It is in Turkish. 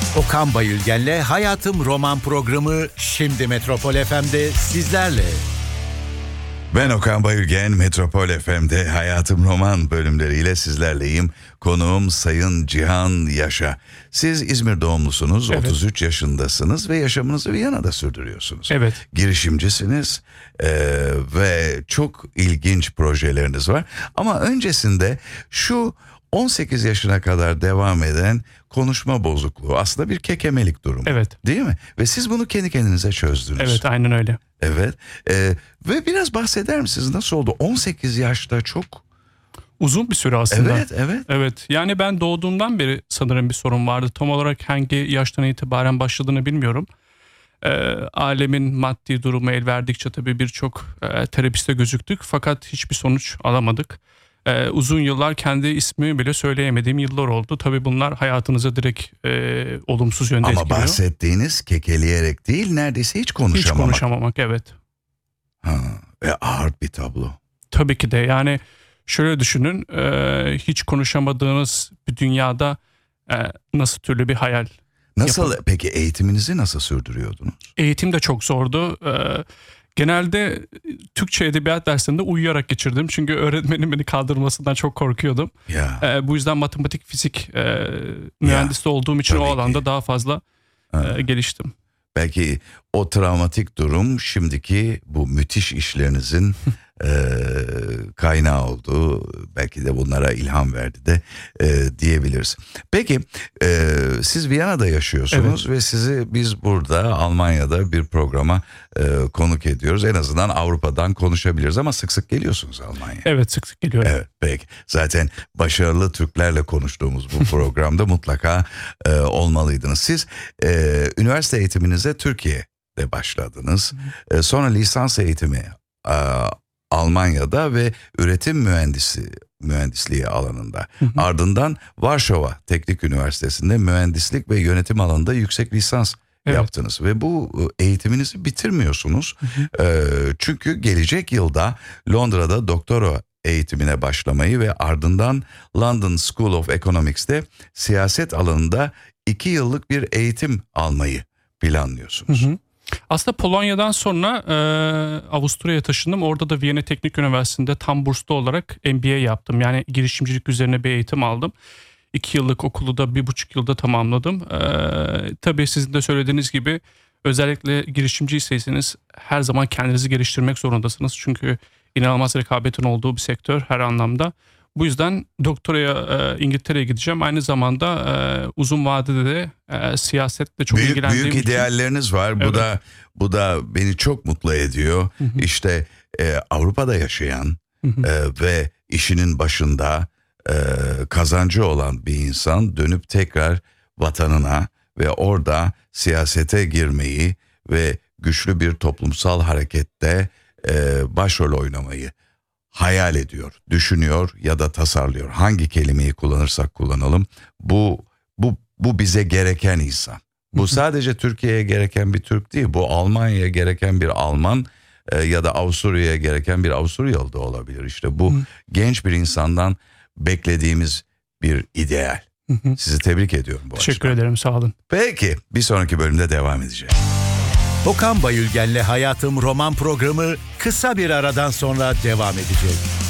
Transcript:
Okan Bayülgen'le Hayatım Roman programı şimdi Metropol FM'de sizlerle. Ben Okan Bayülgen, Metropol FM'de Hayatım Roman bölümleriyle sizlerleyim. Konuğum Sayın Cihan Yaşa. Siz İzmir doğumlusunuz, evet. 33 yaşındasınız ve yaşamınızı Viyana'da sürdürüyorsunuz. Evet. Girişimcisiniz ve çok ilginç projeleriniz var. Ama öncesinde şu 18 yaşına kadar devam eden konuşma bozukluğu aslında bir kekemelik durumu. Evet. Değil mi? Ve siz bunu kendi kendinize çözdünüz. Evet, aynen öyle. Evet. Ve biraz bahseder misiniz? Nasıl oldu? 18 yaşta çok uzun bir süre aslında. Evet. Evet. Yani ben doğduğumdan beri sanırım bir sorun vardı. Tam olarak hangi yaştan itibaren başladığını bilmiyorum. Ailemin maddi durumu el verdikçe tabii birçok terapiste gözüktük. Fakat hiçbir sonuç alamadık. Uzun yıllar kendi ismimi bile söyleyemediğim yıllar oldu. Tabii bunlar hayatınıza direkt olumsuz yönde etkiliyor. Ama bahsettiğiniz kekeleyerek değil, neredeyse hiç konuşamamak. Hiç konuşamamak, evet. Ağır bir tablo. Tabii ki de, yani şöyle düşünün, hiç konuşamadığınız bir dünyada nasıl türlü bir hayal. Nasıl peki, eğitiminizi nasıl sürdürüyordunuz? Eğitim de çok zordu. Genelde Türkçe edebiyat dersinde uyuyarak geçirdim. Çünkü öğretmenim beni kaldırmasından çok korkuyordum. Bu yüzden matematik, fizik mühendisi olduğum için o alanda daha fazla geliştim. Belki o travmatik durum şimdiki bu müthiş işlerinizin kaynağı oldu. Belki de bunlara ilham verdi de diyebiliriz. Peki siz Viyana'da yaşıyorsunuz, evet. Ve sizi biz burada Almanya'da bir programa konuk ediyoruz. En azından Avrupa'dan konuşabiliriz ama sık sık geliyorsunuz Almanya'ya. Evet, sık sık geliyorum. Evet, peki. Zaten başarılı Türklerle konuştuğumuz bu programda mutlaka olmalıydınız. Siz üniversite eğitiminize Türkiye'de başladınız. Sonra lisans eğitimi Almanya'da ve üretim mühendisliği alanında. Ardından Varşova Teknik Üniversitesi'nde mühendislik ve yönetim alanında yüksek lisans yaptınız. Ve bu eğitiminizi bitirmiyorsunuz. Çünkü gelecek yılda Londra'da doktora eğitimine başlamayı ve ardından London School of Economics'te siyaset alanında 2 yıllık bir eğitim almayı planlıyorsunuz. Aslında Polonya'dan sonra Avusturya'ya taşındım. Orada da Viyana Teknik Üniversitesi'nde tam burslu olarak MBA yaptım. Yani girişimcilik üzerine bir eğitim aldım. 2 yıllık okulu da 1,5 yılda tamamladım. Tabii sizin de söylediğiniz gibi özellikle girişimciyseniz her zaman kendinizi geliştirmek zorundasınız. Çünkü inanılmaz rekabetin olduğu bir sektör her anlamda. Bu yüzden doktoraya İngiltere'ye gideceğim. Aynı zamanda uzun vadede de siyasetle çok ilgilendiğim için. Büyük idealleriniz var. Evet. Bu da beni çok mutlu ediyor. İşte Avrupa'da yaşayan ve işinin başında kazancı olan bir insan dönüp tekrar vatanına ve orada siyasete girmeyi ve güçlü bir toplumsal harekette başrol oynamayı hayal ediyor, düşünüyor ya da tasarlıyor. Hangi kelimeyi kullanırsak kullanalım. Bu bize gereken insan. Bu sadece Türkiye'ye gereken bir Türk değil. Bu Almanya'ya gereken bir Alman ya da Avusturya'ya gereken bir Avusturyalı da olabilir. İşte bu genç bir insandan beklediğimiz bir ideal. Sizi tebrik ediyorum bu Teşekkür ederim, sağ olun. Peki, bir sonraki bölümde devam edeceğiz. Okan Bayülgen'le Hayatım Roman programı kısa bir aradan sonra devam edecek.